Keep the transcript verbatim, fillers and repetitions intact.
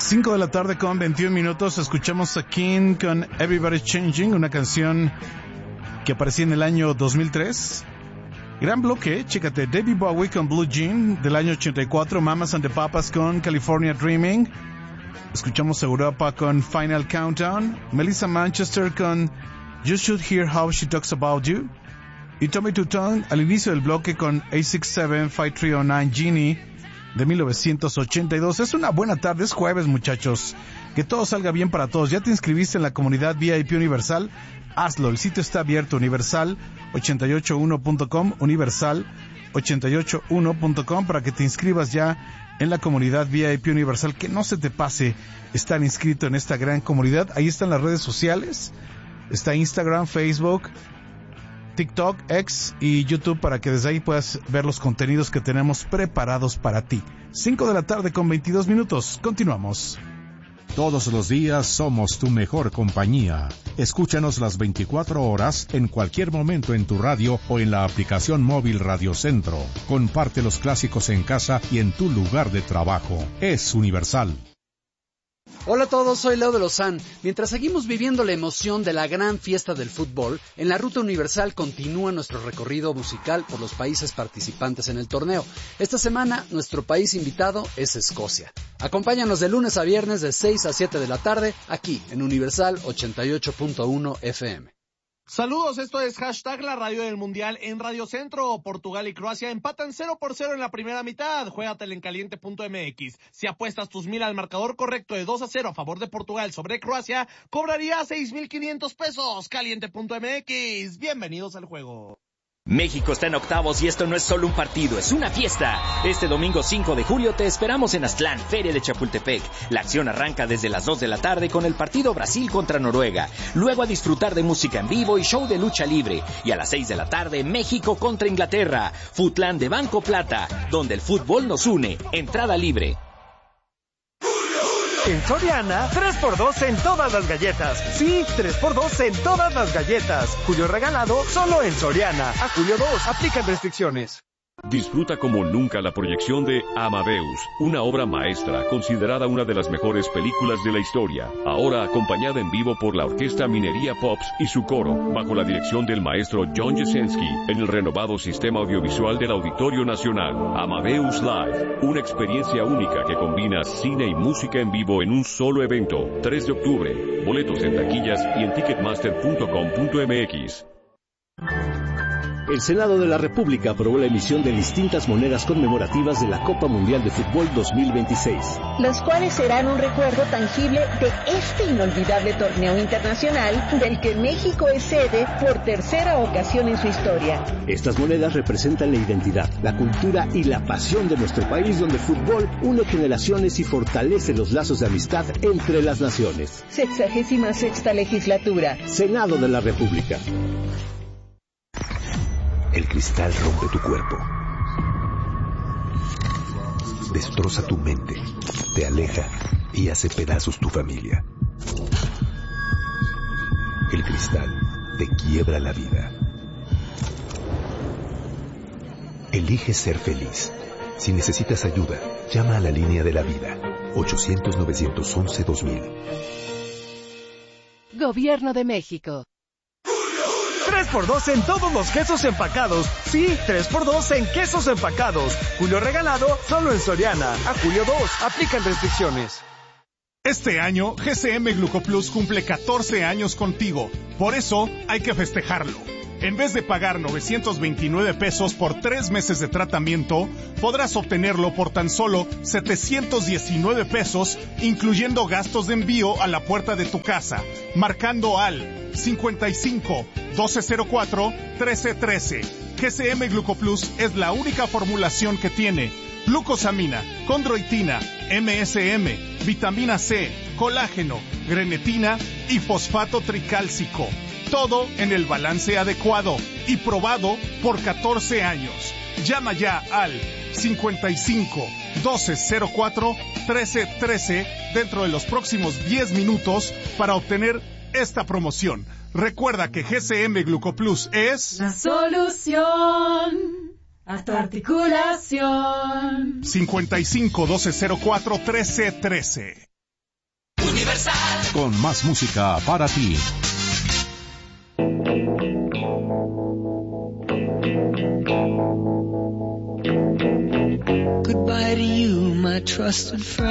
cinco de la tarde con veintiún minutos. Escuchamos a King con Everybody's Changing, una canción que aparecía en el año dos mil tres. Gran bloque, chécate. David Bowie con Blue Jean del año ochenta y cuatro. Mamas and the Papas con California Dreaming. Escuchamos a Europa con Final Countdown. Melissa Manchester con You Should Hear How She Talks About You. Y Tommy Tutone al inicio del bloque con A six seven five three zero nine Genie de mil novecientos ochenta y dos. Es una buena tarde, es jueves, muchachos. Que todo salga bien para todos. ¿Ya te inscribiste en la comunidad V I P Universal? Hazlo, el sitio está abierto, universal ochenta y ocho uno punto com, universal ochenta y ocho uno punto com, para que te inscribas ya en la comunidad V I P Universal. Que no se te pase estar inscrito en esta gran comunidad. Ahí están las redes sociales. Está Instagram, Facebook, TikTok, X y YouTube, para que desde ahí puedas ver los contenidos que tenemos preparados para ti. cinco de la tarde con veintidós minutos. Continuamos. Todos los días somos tu mejor compañía. Escúchanos las veinticuatro horas en cualquier momento en tu radio o en la aplicación móvil Radio Centro. Comparte los clásicos en casa y en tu lugar de trabajo. Es Universal. Hola a todos, soy Leo de Lozán. Mientras seguimos viviendo la emoción de la gran fiesta del fútbol, en la Ruta Universal continúa nuestro recorrido musical por los países participantes en el torneo. Esta semana, nuestro país invitado es Escocia. Acompáñanos de lunes a viernes de seis a siete de la tarde, aquí en Universal ochenta y ocho punto uno F M. Saludos, esto es Hashtag la Radio del Mundial en Radio Centro. Portugal y Croacia empatan cero por cero en la primera mitad. Juégatela en caliente punto m x. Si apuestas tus mil al marcador correcto de dos a cero a favor de Portugal sobre Croacia, cobrarías seis mil quinientos pesos. caliente punto m x. Bienvenidos al juego. México está en octavos y esto no es solo un partido, es una fiesta. Este domingo cinco de julio te esperamos en Aztlán, Feria de Chapultepec. La acción arranca desde las dos de la tarde con el partido Brasil contra Noruega. Luego a disfrutar de música en vivo y show de lucha libre. Y a las seis de la tarde, México contra Inglaterra. Futlán de Banco Plata, donde el fútbol nos une. Entrada libre. En Soriana, tres por dos en todas las galletas. Sí, tres por dos en todas las galletas. Julio regalado solo en Soriana. A julio dos, aplican restricciones. Disfruta como nunca la proyección de Amadeus, una obra maestra considerada una de las mejores películas de la historia, ahora acompañada en vivo por la Orquesta Minería Pops y su coro, bajo la dirección del maestro John Jesensky, en el renovado sistema audiovisual del Auditorio Nacional. Amadeus Live, una experiencia única que combina cine y música en vivo en un solo evento. tres de octubre, boletos en taquillas y en ticketmaster punto com punto m x. El Senado de la República aprobó la emisión de distintas monedas conmemorativas de la Copa Mundial de Fútbol dos mil veintiséis. Las cuales serán un recuerdo tangible de este inolvidable torneo internacional del que México es sede por tercera ocasión en su historia. Estas monedas representan la identidad, la cultura y la pasión de nuestro país, donde el fútbol une generaciones y fortalece los lazos de amistad entre las naciones. Sexagésima sexta legislatura. Senado de la República. El cristal rompe tu cuerpo, destroza tu mente, te aleja y hace pedazos tu familia. El cristal te quiebra la vida. Elige ser feliz. Si necesitas ayuda, llama a la línea de la vida, ochocientos nueve once dos mil. Gobierno de México. tres por dos en todos los quesos empacados. Sí, tres por dos en quesos empacados. Julio regalado solo en Soriana. A julio dos, aplican restricciones. Este año, G C M Glucoplus cumple catorce años contigo. Por eso, hay que festejarlo. En vez de pagar novecientos veintinueve pesos por tres meses de tratamiento, podrás obtenerlo por tan solo setecientos diecinueve pesos, incluyendo gastos de envío a la puerta de tu casa, marcando al cincuenta y cinco, doce cero cuatro, trece trece. G C M Glucoplus es la única formulación que tiene glucosamina, condroitina, M S M, vitamina C, colágeno, grenetina y fosfato tricálcico. Todo en el balance adecuado y probado por catorce años. Llama ya al cincuenta y cinco, doce cero cuatro, trece trece dentro de los próximos diez minutos para obtener esta promoción. Recuerda que G C M Glucoplus es la solución a tu articulación. cincuenta y cinco, doce cero cuatro, trece trece. Universal. Con más música para ti. Goodbye to you, my trusted friend.